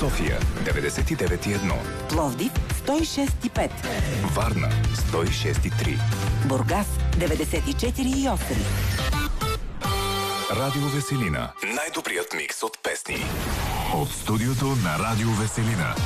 София 99,1, Пловдив 106,5, Варна 106,3, Бургас 94,8. Радио Веселина. Най-добрият микс от песни. От студиото на Радио Веселина.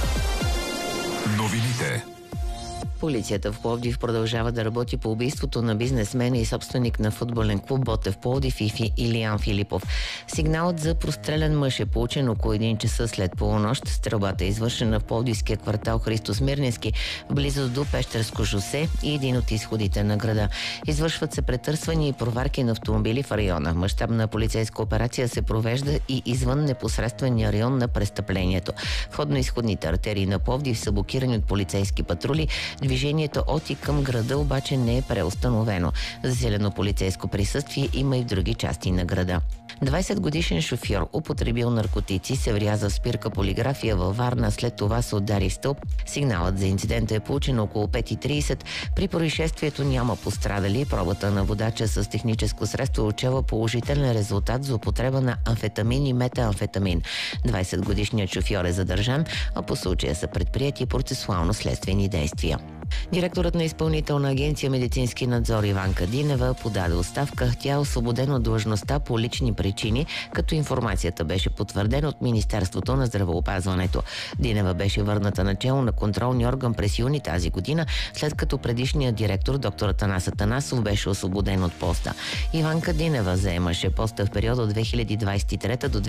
Новините. Полицията в Пловдив продължава да работи по убийството на бизнесмена и собственик на футболен клуб Ботев Пловдив Илиян Филипов. Сигналът за прострелян мъж е получен около 1 часа след полунощ. Стрелбата е извършена в пловдивския квартал Христо Смирненски, в близост до Пещерско шосе и един от изходите на града. Извършват се претърсвания и проверки на автомобили в района. Мащабна полицейска операция се провежда и извън непосредствения район на престъплението. Входно-изходните артерии на Пловдив са блокирани от полицейски патрули. Движението от и към града обаче не е преустановено. Засилено полицейско присъствие има и в други части на града. 20-годишен шофьор, употребил наркотици, се вряза в спирка полиграфия във Варна, след това се удари в стълб. Сигналът за инцидента е получен около 5:30. При происшествието няма пострадали. Пробата на водача с техническо средство отчела положителен резултат за употреба на амфетамин и метамфетамин. 20-годишният шофьор е задържан, а по случая са предприяти процесуално-следствени действия. Директорът на Изпълнителна агенция медицински надзор Иванка Динева подаде оставка. Тя е освободена от длъжността по лични причини, като информацията беше потвърдена от Министерството на здравеопазването. Динева беше върната начело на контролния орган през юни тази година, след като предишният директор доктор Атанас Атанасов беше освободен от поста. Иванка Динева заемаше поста в периода от 2023 до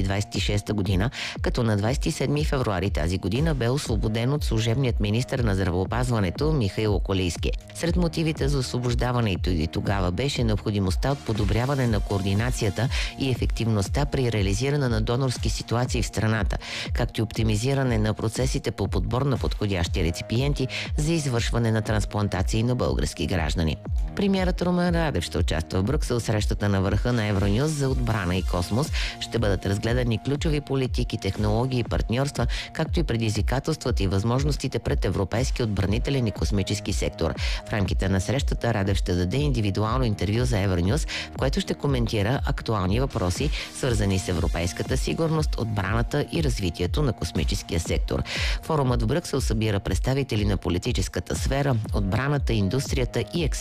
2026 година, като на 27 февруари тази година бе освободен от служебният министър на здравеопазването Михаил Околийски. Сред мотивите за освобождаването и тогава беше необходимостта от подобряване на координацията и ефективността при реализиране на донорски ситуации в страната, както и оптимизиране на процесите по подбор на подходящи реципиенти за извършване на трансплантации на български граждани. Премиерът Румен Радев ще участва в Брюксел в срещата на върха на Евронюс за отбрана и космос. Ще бъдат разгледани ключови политики, технологии и партньорства, както и предизвикателствата и възможностите пред европейски отбранителен и космически сектор. В рамките на срещата Радев ще даде индивидуално интервю за Евронюс, в което ще коментира актуални въпроси, свързани с европейската сигурност, отбраната и развитието на космическия сектор. Форумът в Брюксел събира представители на политическата сфера, отбраната, индустрията и експерти